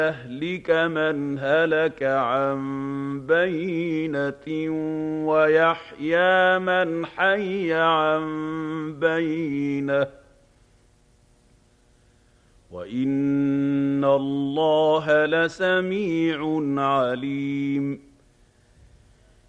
يهلك من هلك عن بينة ويحيى من حي عن بينة وإن الله لسميع عليم